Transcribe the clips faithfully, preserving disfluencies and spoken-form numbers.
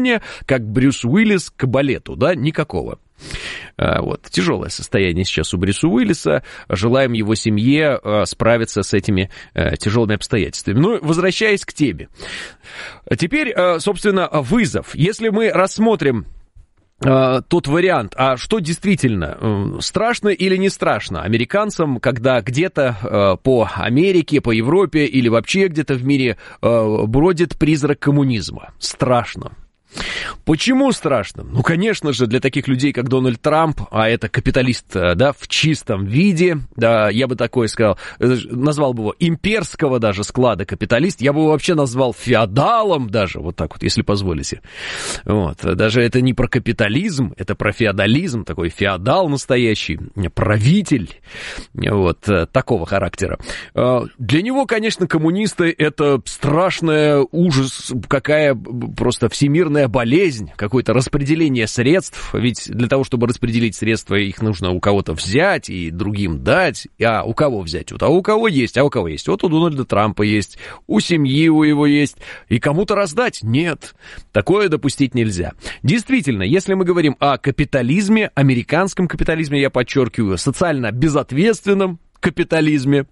отношения, как Брюс Уиллис к балету, да, никакого. Вот. Тяжелое состояние сейчас у Брюса Уиллиса. Желаем его семье справиться с этими тяжелыми обстоятельствами. Ну, возвращаясь к теме. Теперь, собственно, вызов. Если мы рассмотрим тот вариант, а что действительно, страшно или не страшно американцам, когда где-то по Америке, по Европе или вообще где-то в мире бродит призрак коммунизма? Страшно. Почему страшно? Ну, конечно же, для таких людей, как Дональд Трамп, а это капиталист, да, в чистом виде, да, я бы такое сказал, назвал бы его имперского даже склада капиталист, я бы его вообще назвал феодалом даже, вот так вот, если позволите. Вот, даже это не про капитализм, это про феодализм, такой феодал настоящий, правитель, вот, такого характера. Для него, конечно, коммунисты — это страшная ужас, какая просто всемирная болезнь, какое-то распределение средств, ведь для того, чтобы распределить средства, их нужно у кого-то взять и другим дать, а у кого взять? Вот, а у кого есть, а у кого есть? Вот у Дональда Трампа есть, у семьи у его есть, и кому-то раздать? Нет, такое допустить нельзя. Действительно, если мы говорим о капитализме, американском капитализме, я подчеркиваю, социально безответственном капитализме,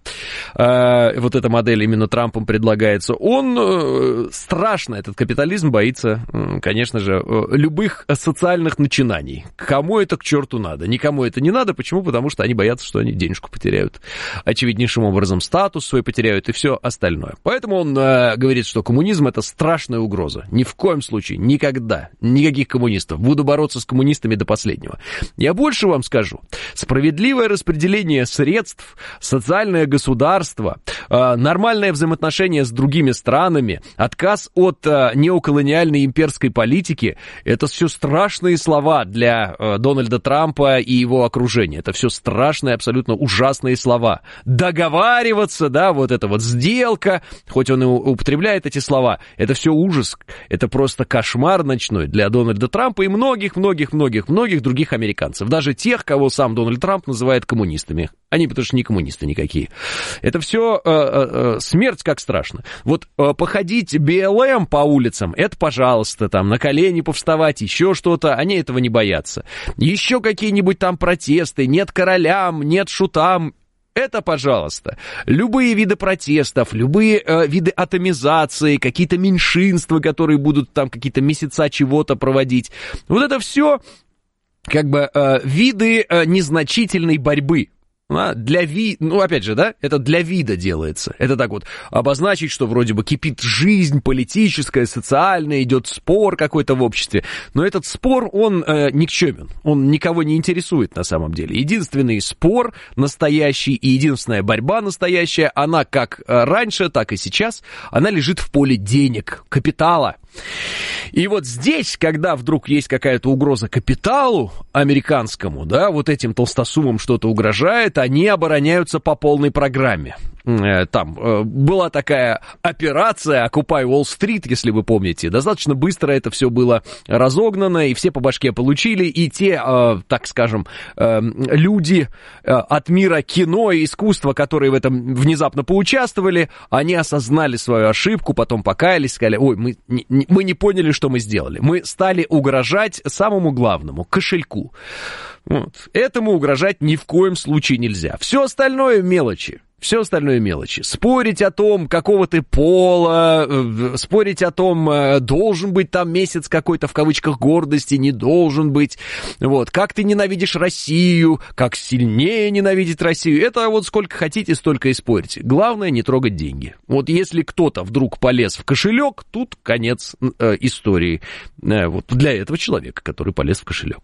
э, вот эта модель именно Трампом предлагается, он э, страшно, этот капитализм боится, э, конечно же, э, любых социальных начинаний. Кому это к черту надо? Никому это не надо. Почему? Потому что они боятся, что они денежку потеряют. Очевиднейшим образом статус свой потеряют и все остальное. Поэтому он э, говорит, что коммунизм — это страшная угроза. Ни в коем случае, никогда, никаких коммунистов. Буду бороться с коммунистами до последнего. Я больше вам скажу. Справедливое распределение средств, социальное государство, нормальное взаимоотношение с другими странами, отказ от неоколониальной имперской политики — это все страшные слова для Дональда Трампа и его окружения. Это все страшные, абсолютно ужасные слова. Договариваться, да, вот эта вот сделка, хоть он и употребляет эти слова, это все ужас, это просто кошмар ночной для Дональда Трампа и многих-многих-многих-многих других американцев. Даже тех, кого сам Дональд Трамп называет коммунистами. Они потому что не коммунисты никакие. Это все э, э, смерть как страшно. Вот э, походить би эл эм по улицам, это пожалуйста, там на колени повставать, еще что-то, они этого не боятся. Еще какие-нибудь там протесты, нет королям, нет шутам, это пожалуйста. Любые виды протестов, любые э, виды атомизации, какие-то меньшинства, которые будут там какие-то месяца чего-то проводить. Вот это все как бы э, виды э, незначительной борьбы. Для ви... Ну, опять же, да, это для вида делается. Это так вот обозначить, что вроде бы кипит жизнь политическая, социальная, идет спор какой-то в обществе. Но этот спор, он э, никчемен, он никого не интересует на самом деле. Единственный спор настоящий и единственная борьба настоящая, она как раньше, так и сейчас, она лежит в поле денег, капитала. И вот здесь, когда вдруг есть какая-то угроза капиталу американскому, да, вот этим толстосумам что-то угрожает, они обороняются по полной программе. Там была такая операция «Окупай Уолл-стрит», если вы помните. Достаточно быстро это все было разогнано, и все по башке получили, и те, так скажем, люди от мира кино и искусства, которые в этом внезапно поучаствовали, они осознали свою ошибку, потом покаялись, сказали: ой, мы не, мы не поняли, что мы сделали. Мы стали угрожать самому главному — кошельку. Вот. Этому угрожать ни в коем случае нельзя. Все остальное мелочи. Все остальное мелочи. Спорить о том, какого ты пола, спорить о том, должен быть там месяц какой-то в кавычках гордости, не должен быть. Вот. Как ты ненавидишь Россию, как сильнее ненавидеть Россию. Это вот сколько хотите, столько и спорьте. Главное не трогать деньги. Вот если кто-то вдруг полез в кошелек, тут конец э, истории. Э, вот для этого человека, который полез в кошелек.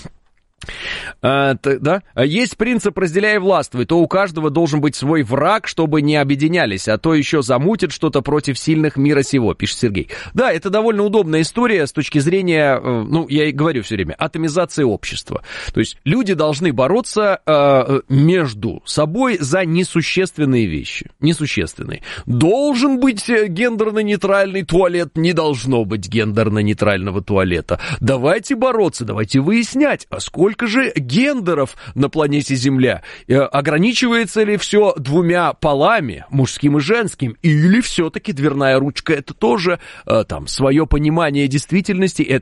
А, т- да? Есть принцип «разделяй и властвуй», то у каждого должен быть свой враг, чтобы не объединялись, а то еще замутят что-то против сильных мира сего, пишет Сергей. Да, это довольно удобная история с точки зрения, ну, я и говорю все время, атомизации общества. То есть люди должны бороться э, между собой за несущественные вещи. Несущественные. Должен быть гендерно-нейтральный туалет, не должно быть гендерно-нейтрального туалета. Давайте бороться, давайте выяснять, а сколько Сколько же гендеров на планете Земля? Ограничивается ли все двумя полами, мужским и женским? Или все-таки дверная ручка — это тоже там свое понимание действительности,